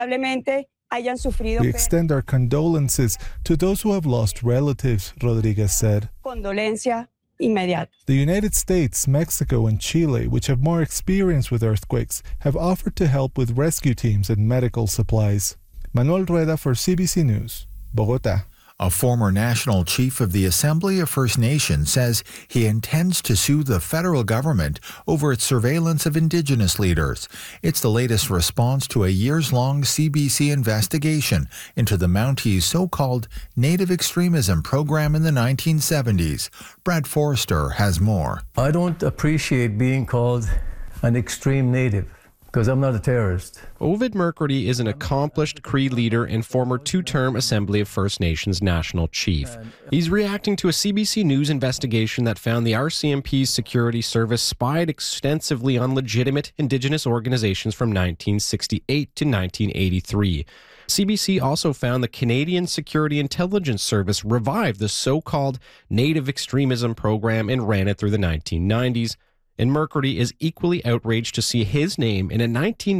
We extend our condolences to those who have lost relatives, Rodriguez said. The United States, Mexico, and Chile, which have more experience with earthquakes, have offered to help with rescue teams and medical supplies. Manuel Rueda for CBC News, Bogotá. A former national chief of the Assembly of First Nations says he intends to sue the federal government over its surveillance of Indigenous leaders. It's the latest response to a years-long CBC investigation into the Mounties' so-called Native extremism program in the 1970s. Brad Forrester has more. I don't appreciate being called an extreme Native, because I'm not a terrorist. Ovid McCurdy is an accomplished Cree leader and former two-term Assembly of First Nations national chief. He's reacting to a CBC News investigation that found the RCMP's security service spied extensively on legitimate Indigenous organizations from 1968 to 1983. CBC also found the Canadian Security Intelligence Service revived the so-called Native extremism program and ran it through the 1990s. And McCurdy is equally outraged to see his name in a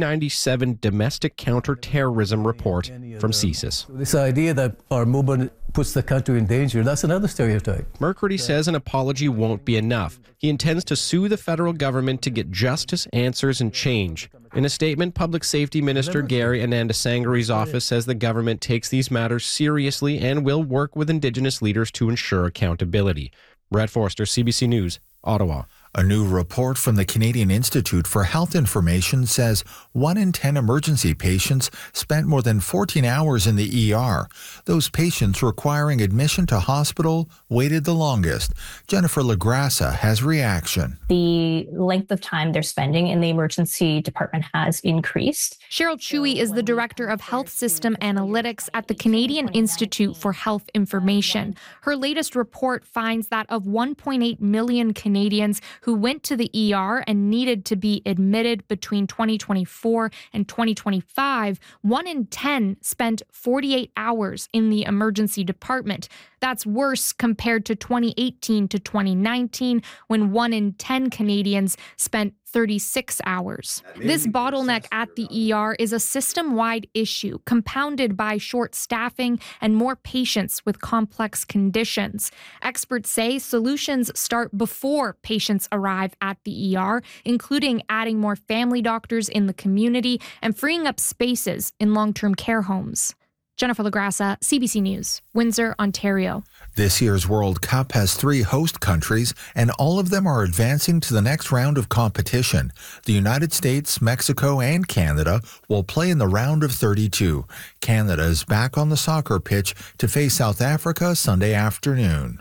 1997 domestic counter-terrorism report from CSIS. This idea that our movement puts the country in danger, that's another stereotype. McCurdy says an apology won't be enough. He intends to sue the federal government to get justice, answers, and change. In a statement, Public Safety Minister Gary Anandasangari's office says the government takes these matters seriously and will work with Indigenous leaders to ensure accountability. Brad Forster, CBC News, Ottawa. A new report from the Canadian Institute for Health Information says 1 in 10 emergency patients spent more than 14 hours in the ER. Those patients requiring admission to hospital waited the longest. Jennifer Lagrassa has reaction. The length of time they're spending in the emergency department has increased. Cheryl Chewy is the Director of Health System Analytics at the Canadian Institute for Health Information. Her latest report finds that of 1.8 million Canadians who went to the ER and needed to be admitted between 2024 and 2025, 1 in 10 spent 48 hours in the emergency department. That's worse compared to 2018 to 2019, when 1 in 10 Canadians spent 36 hours. This bottleneck at the ER is a system-wide issue, compounded by short staffing and more patients with complex conditions. Experts say solutions start before patients arrive at the ER, including adding more family doctors in the community and freeing up spaces in long-term care homes. Jennifer Lagrassa, CBC News, Windsor, Ontario. This year's World Cup has 3 host countries, and all of them are advancing to the next round of competition. The United States, Mexico, and Canada will play in the round of 32. Canada is back on the soccer pitch to face South Africa Sunday afternoon.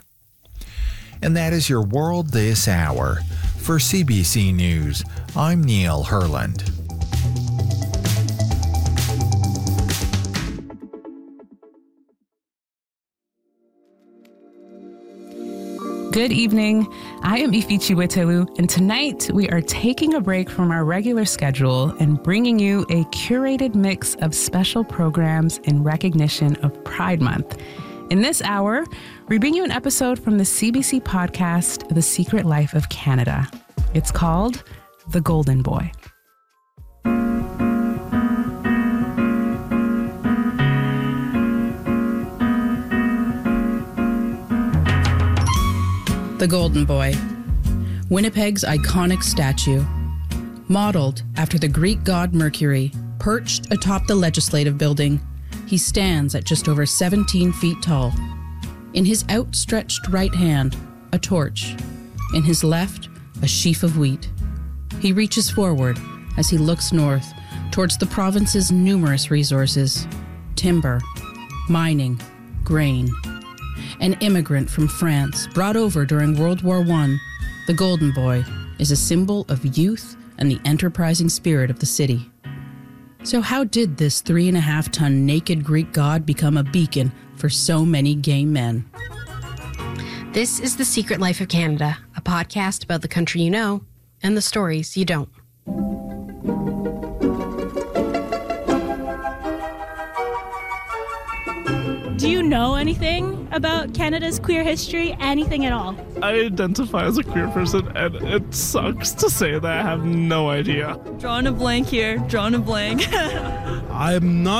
And that is your World This Hour. For CBC News, I'm Neil Herland. Good evening. I am Ifi Chiwetelu, and tonight we are taking a break from our regular schedule and bringing you a curated mix of special programs in recognition of Pride Month. In this hour, we bring you an episode from the CBC podcast, The Secret Life of Canada. It's called The Golden Boy. The Golden Boy, Winnipeg's iconic statue. Modeled after the Greek god Mercury, perched atop the Legislative Building, he stands at just over 17 feet tall. In his outstretched right hand, a torch. In his left, a sheaf of wheat. He reaches forward as he looks north towards the province's numerous resources: timber, mining, grain. An immigrant from France brought over during World War I, the Golden Boy is a symbol of youth and the enterprising spirit of the city. So how did this 3.5-ton naked Greek god become a beacon for so many gay men? This is The Secret Life of Canada, a podcast about the country you know and the stories you don't. Do you know anything about Canada's queer history? Anything at all? I identify as a queer person, and it sucks to say that I have no idea. Drawing a blank here, drawing a blank. I'm not